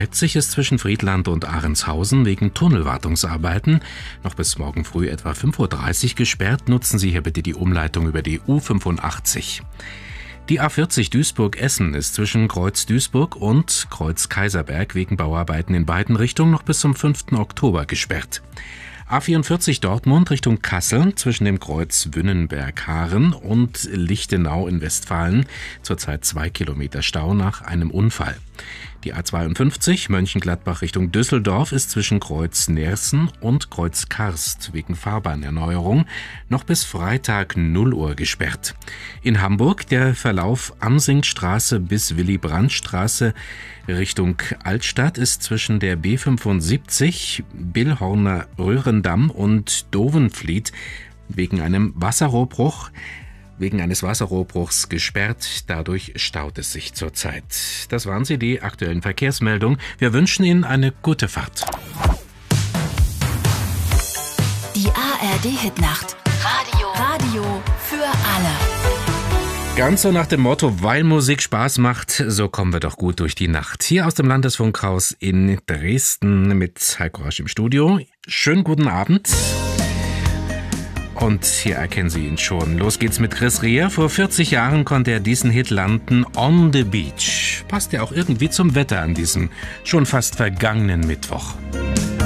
Leipzig ist zwischen Friedland und Ahrenshausen wegen Tunnelwartungsarbeiten noch bis morgen früh etwa 5:30 Uhr gesperrt. Nutzen Sie hier bitte die Umleitung über die U85. Die A40 Duisburg-Essen ist zwischen Kreuz Duisburg und Kreuz Kaiserberg wegen Bauarbeiten in beiden Richtungen noch bis zum 5. Oktober gesperrt. A44 Dortmund Richtung Kassel zwischen dem Kreuz Wünnenberg-Haaren und Lichtenau in Westfalen zurzeit 2 Kilometer Stau nach einem Unfall. Die A52 Mönchengladbach Richtung Düsseldorf ist zwischen Kreuz Neersen und Kreuz Karst wegen Fahrbahnerneuerung noch bis Freitag 0 Uhr gesperrt. In Hamburg der Verlauf Amsingstraße bis Willy-Brandt-Straße Richtung Altstadt ist zwischen der B75 Billhorner Röhrendamm und Dovenfliet wegen eines Wasserrohrbruchs gesperrt. Dadurch staut es sich zurzeit. Das waren sie, die aktuellen Verkehrsmeldungen. Wir wünschen Ihnen eine gute Fahrt. Die ARD-Hitnacht. Radio für alle. Ganz so nach dem Motto, weil Musik Spaß macht, so kommen wir doch gut durch die Nacht. Hier aus dem Landesfunkhaus in Dresden mit Heiko Rasch im Studio. Schönen guten Abend. Und hier erkennen Sie ihn schon. Los geht's mit Chris Rea. Vor 40 Jahren konnte er diesen Hit landen, On the Beach. Passt ja auch irgendwie zum Wetter an diesem schon fast vergangenen Mittwoch.